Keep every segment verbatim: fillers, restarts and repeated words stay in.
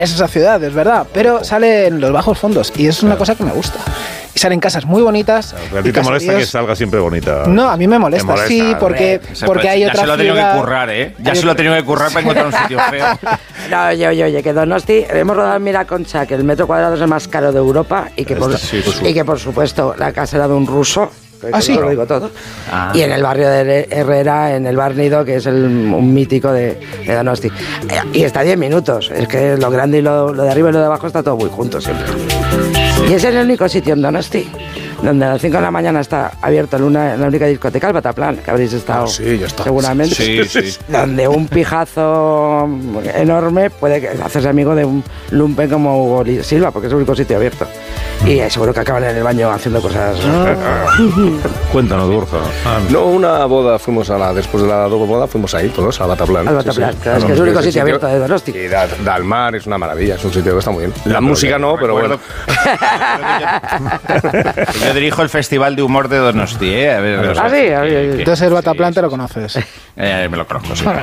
es esa ciudad, es verdad, pero sale en los bajos fondos y es una cosa que me gusta. Y salen casas muy bonitas. ¿A ti te molesta que salga siempre bonita? No, a mí me molesta, molesta sí, porque, porque hay ya otra ciudad... Ya se lo ha tenido que currar, ¿eh? Ya se lo ha tenido que currar para encontrar un sitio feo. No, oye, oye, oye, que Donosti, hemos rodado en Miraconcha, que el metro cuadrado es el más caro de Europa y que, por, sí, por y que por supuesto la casa era de un ruso. Ah, sí. Lo digo todo. Ah. Y en el barrio de Herrera, en el Bar Nido, que es el, un mítico de, de Donosti. Y está a diez minutos. Es que lo grande y lo, lo de arriba y lo de abajo está todo muy junto siempre. Y es el único sitio en Donosti donde a las cinco de la mañana está abierto en, una, en la única discoteca, el Bataplan, que habréis estado, oh, sí, ya está. seguramente. Sí, sí. Donde un pijazo enorme puede hacerse amigo de un lumpen como Hugo Silva, porque es el único sitio abierto. Y seguro que acaban en el baño haciendo cosas... Cuéntanos, Borja. Ah, no, una boda, fuimos a la... Después de la boda fuimos ahí todos, al Bataplan. Al Bataplan, sí, sí. claro, es que es el único sitio, sitio abierto de Donosti. Y da, da al mar, es una maravilla, es un sitio que está muy bien. La no, música no, pero bueno. Yo dirijo el Festival de Humor de Donosti, ¿eh? A ver, ¿Ah, sí? Entonces el Bataplan sí, te lo conoces. Eh, me lo conozco, sí.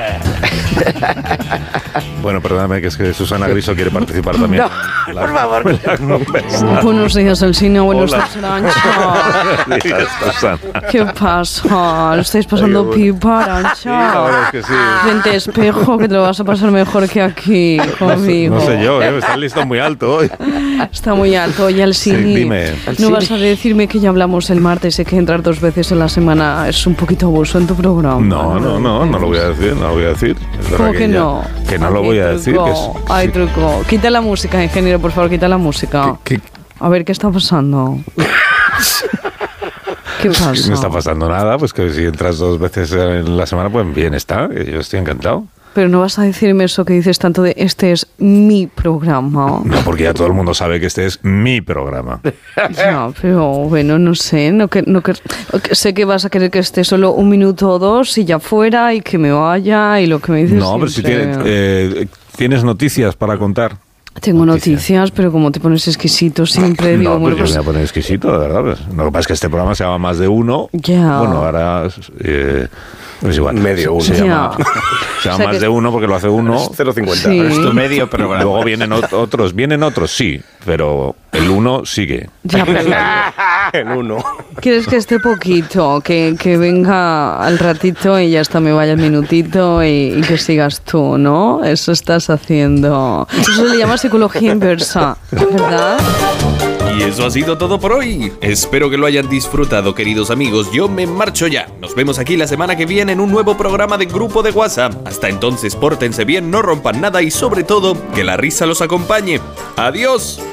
Bueno, perdóname, que es que Susana Griso quiere participar también. No, la, por favor. Buenos días, Alsina. Buenos días, Arancha. Buenos días, Susana. ¿Qué pasa? ¿Lo estáis pasando pipa, Arancha? Sí, la verdad es que sí. Frente espejo, que te lo vas a pasar mejor que aquí conmigo. No sé yo, ¿eh? Está el listón muy alto hoy. Está muy alto. Oye, Alsini, sí, dime. ¿no vas a decirme que ya hablamos el martes y que entrar dos veces en la semana es un poquito abuso en tu programa? No, no, no, no lo voy a decir, no lo voy a decir. ¿Cómo que, que no? Ya, que no Ay, lo voy a decir. Que es, Ay, sí. truco. Quita la música, ingeniero, por favor, quita la música. ¿Qué, qué? A ver, ¿qué está pasando? ¿Qué pasa? No está pasando nada, pues que si entras dos veces en la semana, pues bien está, yo estoy encantado. Pero no vas a decirme eso que dices tanto de este es mi programa. No, porque ya todo el mundo sabe que este es mi programa. Ya, pero bueno, no sé, no que, no que, sé que vas a querer que esté solo un minuto o dos y ya fuera y que me vaya y lo que me dices. No, pero si tienes, eh, tienes noticias para contar. Tengo noticias, noticias, pero como te pones exquisito siempre, no, digo, pues bueno, yo pues... me voy a poner exquisito, de verdad. Pues. Lo que pasa es que este programa se llama Más de Uno. Ya. Bueno, ahora... Eh, es igual. Medio uno. Se ya. llama, se llama o sea Más de Uno porque lo hace uno. cero cincuenta. Sí. Es tu medio programa. Luego vienen otros. Vienen otros, sí, pero el uno sigue. Ya, pero... El uno. ¿Quieres que esté poquito? Que, que venga al ratito y ya hasta me vaya el minutito y, y que sigas tú, ¿no? Eso estás haciendo. Eso se le llama psicología inversa, ¿verdad? Y eso ha sido todo por hoy. Espero que lo hayan disfrutado, queridos amigos. Yo me marcho ya. Nos vemos aquí la semana que viene en un nuevo programa de Grupo de WhatsApp. Hasta entonces, pórtense bien, no rompan nada y sobre todo, que la risa los acompañe. ¡Adiós!